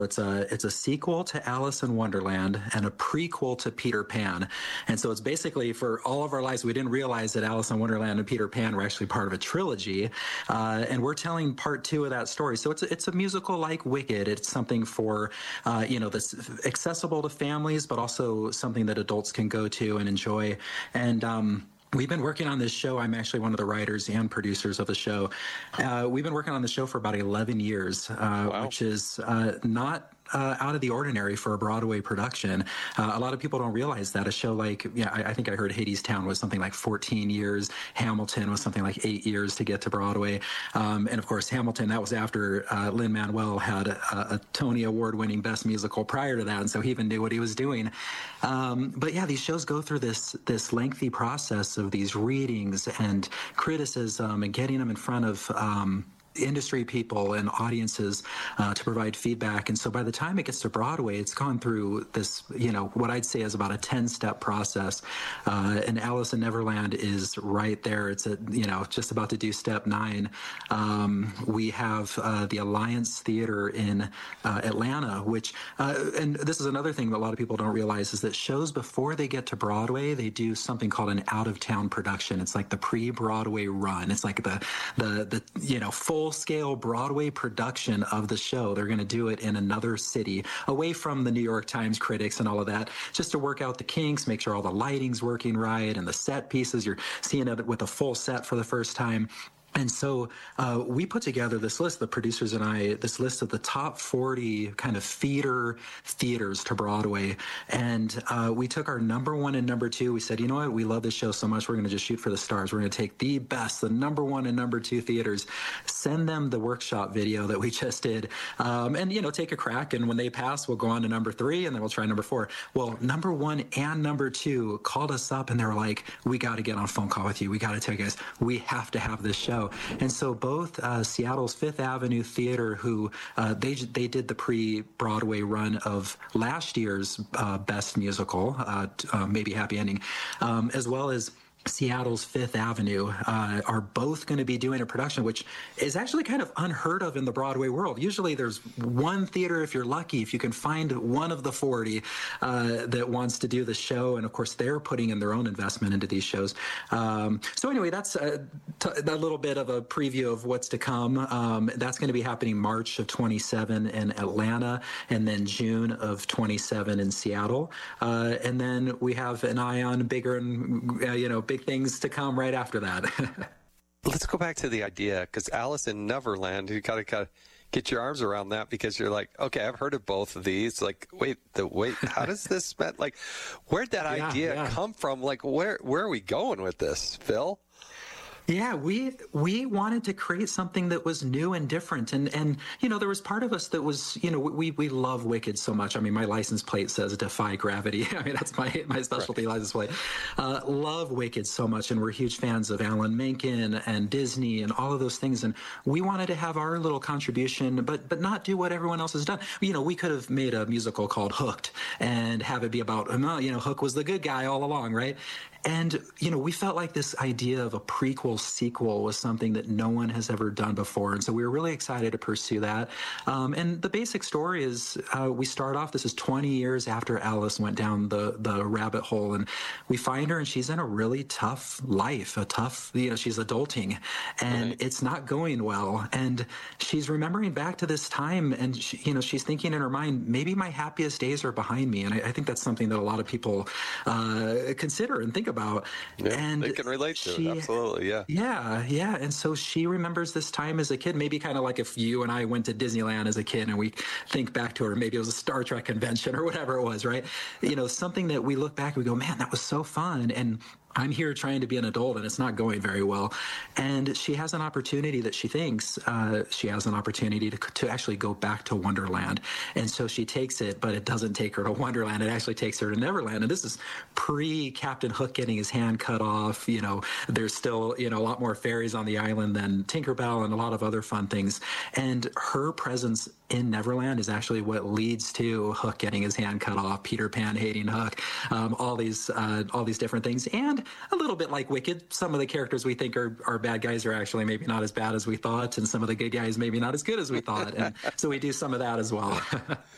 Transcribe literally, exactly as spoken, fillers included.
It's a it's a sequel to Alice in Wonderland and a prequel to Peter Pan. And so it's basically, for all of our lives, we didn't realize that Alice in Wonderland and Peter Pan were actually part of a trilogy. Uh, and we're telling part two of that story. So it's a, it's a musical like Wicked. It's something for, uh, you know, that's accessible to families, but also something that adults can go to and enjoy. And, um, we've been working on this show. I'm actually one of the writers and producers of the show. Uh, we've been working on the show for about eleven years, uh, wow. which is uh, not uh, out of the ordinary for a Broadway production. Uh, a lot of people don't realize that. A show like, yeah, I, I think I heard Hadestown was something like fourteen years. Hamilton was something like eight years to get to Broadway. Um, and of course, Hamilton, that was after uh, Lin-Manuel had a, a Tony Award-winning Best Musical prior to that, and so he even knew what he was doing. Um, but yeah, these shows go through this this lengthy process of these readings and criticism and getting them in front of um, industry people and audiences uh, to provide feedback. And so by the time it gets to Broadway, it's gone through this, you know, what I'd say is about a ten-step process. Uh, and Alice in Neverland is right there. It's, a, you know, just about to do step nine. Um, we have uh, the Alliance Theater in uh, Atlanta, which, uh, and this is another thing that a lot of people don't realize, is that shows before they get to Broadway, they do something called an out-of-town production. It's like the pre-Broadway run. It's like the, the, the you know, full full-scale Broadway production of the show. They're going to do it in another city, away from the New York Times critics and all of that, just to work out the kinks, make sure all the lighting's working right, and the set pieces, you're seeing it with a full set for the first time. And so uh, we put together this list, the producers and I, this list of the top forty kind of feeder theaters to Broadway. And uh, we took our number one and number two. We said, you know what? We love this show so much, we're going to just shoot for the stars. We're going to take the best, the number one and number two theaters, send them the workshop video that we just did, um, and, you know, take a crack. And when they pass, we'll go on to number three, and then we'll try number four. Well, number one and number two called us up, and they were like, we got to get on a phone call with you. We got to tell you guys, we have to have this show. And so both uh, Seattle's Fifth Avenue Theater, who uh, they they did the pre-Broadway run of last year's uh, Best Musical, uh, uh, maybe Happy Ending, um, as well as Seattle's Fifth Avenue uh, are both going to be doing a production, which is actually kind of unheard of in the Broadway world. Usually there's one theater, if you're lucky, if you can find one of the forty uh, that wants to do the show. And of course, they're putting in their own investment into these shows. Um, so anyway, that's a, t- a little bit of a preview of what's to come. Um, that's going to be happening March of twenty-seven in Atlanta, and then June of twenty-seven in Seattle. Uh, and then we have an eye on bigger and, uh, you know, big things to come right after that. Let's go back to the idea, because Alice in Neverland, you gotta, gotta get your arms around that, because you're like, okay, I've heard of both of these. Like, wait, the wait, how does this met? Like, where'd that yeah, idea yeah. come from? Like, where where are we going with this, Phil? Yeah, we we wanted to create something that was new and different, and and you know, there was part of us that was, you know, we we love Wicked so much. I mean, my license plate says "Defy Gravity." I mean, that's my my specialty right. license plate. Uh, love Wicked so much, and we're huge fans of Alan Menken and Disney and all of those things. And we wanted to have our little contribution, but but not do what everyone else has done. You know, we could have made a musical called Hooked and have it be about, you know, Hook was the good guy all along, right? And, you know, we felt like this idea of a prequel sequel was something that no one has ever done before. And so we were really excited to pursue that. Um, and the basic story is uh, we start off, this is twenty years after Alice went down the, the rabbit hole. And we find her, and she's in a really tough life, a tough, you know, she's adulting, and right. it's not going well. And she's remembering back to this time, and, she, you know, she's thinking in her mind, maybe my happiest days are behind me. And I, I think that's something that a lot of people uh, consider and think about. Yeah, and they can relate to she, it. Absolutely. Yeah. Yeah. Yeah. And so she remembers this time as a kid, maybe kind of like if you and I went to Disneyland as a kid and we think back to her, maybe it was a Star Trek convention or whatever it was, right? You know, something that we look back and we go, man, that was so fun. And I'm here trying to be an adult, and it's not going very well. And she has an opportunity that she thinks uh, she has an opportunity to, to actually go back to Wonderland. And so she takes it, but it doesn't take her to Wonderland. It actually takes her to Neverland. And this is pre-Captain Hook getting his hand cut off. You know, there's still, you know, a lot more fairies on the island than Tinkerbell and a lot of other fun things. And her presence in Neverland is actually what leads to Hook getting his hand cut off, Peter Pan hating Hook, um, all these uh, all these different things. And a little bit like Wicked, some of the characters we think are, are bad guys are actually maybe not as bad as we thought, and some of the good guys maybe not as good as we thought. And so we do some of that as well.